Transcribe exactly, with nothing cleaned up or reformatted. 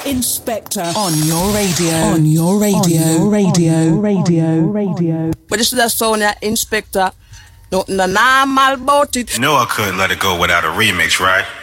Inspector on your radio. On your radio. On your radio. On your radio. Radio. But this is a song that Inspector. Nothing normal about it. You know I couldn't let it go without a remix, right?